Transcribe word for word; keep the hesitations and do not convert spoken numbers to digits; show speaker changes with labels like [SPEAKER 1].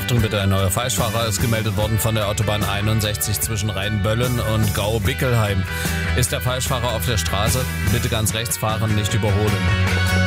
[SPEAKER 1] Achtung bitte, ein neuer Falschfahrer ist gemeldet worden von der Autobahn einundsechzig zwischen Rheinböllen und Gau-Bickelheim. Ist der Falschfahrer auf der Straße? Bitte ganz rechts fahren, nicht überholen.